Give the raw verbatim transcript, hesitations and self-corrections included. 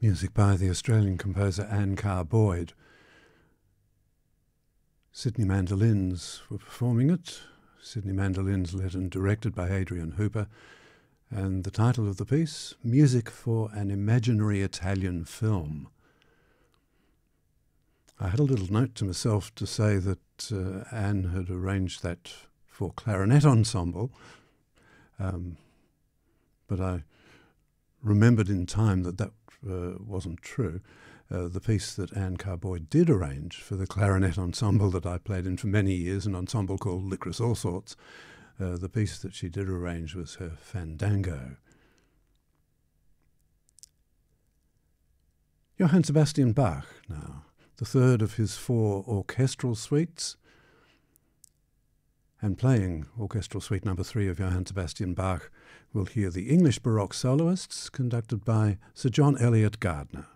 Music by the Australian composer Anne Carr-Boyd. Sydney Mandolins were performing it. Sydney Mandolins led and directed by Adrian Hooper. And the title of the piece, Music for an Imaginary Italian Film. I had a little note to myself to say that uh, Anne had arranged that for clarinet ensemble, um, but I remembered in time that that uh, wasn't true. Uh, the piece that Anne Carr-Boyd did arrange for the clarinet ensemble that I played in for many years, an ensemble called Licorice All Sorts, uh, the piece that she did arrange was her Fandango. Johann Sebastian Bach now, the third of his four orchestral suites, and playing Orchestral Suite number three of Johann Sebastian Bach, we'll hear the English Baroque soloists conducted by Sir John Eliot Gardiner.